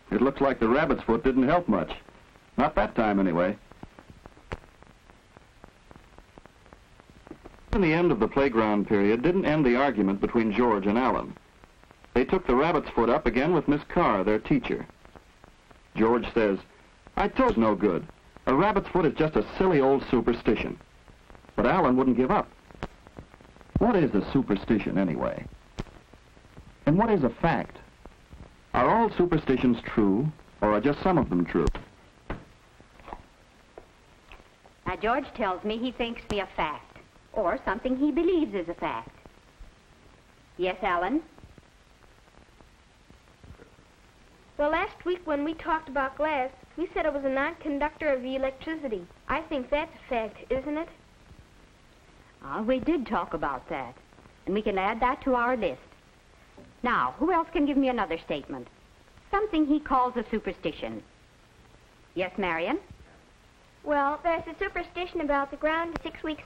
It looks like the rabbit's foot didn't help much. Not that time, anyway. In the end of the playground period didn't end the argument between George and Alan. They took the rabbit's foot up again with Miss Carr, their teacher. George says, "I told you no good. A rabbit's foot is just a silly old superstition." But Alan wouldn't give up. What is a superstition, anyway? And what is a fact? Are all superstitions true, or are just some of them true? Now, George tells me he thinks me a fact, or something he believes is a fact. Yes, Alan? Well, last week when we talked about glass, we said it was a non-conductor of electricity. I think that's a fact, isn't it? We did talk about that, and we can add that to our list. Now, who else can give me another statement? Something he calls a superstition. Yes, Marion? Well, there's a superstition about the ground 6 weeks